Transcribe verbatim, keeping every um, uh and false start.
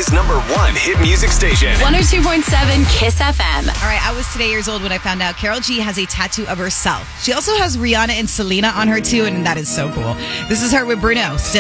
K's number one hit music station. one oh two point seven Kiss F M. All right, I was today years old when I found out Karol G has a tattoo of herself. She also has Rihanna and Selena on her too, and that is so cool. This is her with Bruno. Still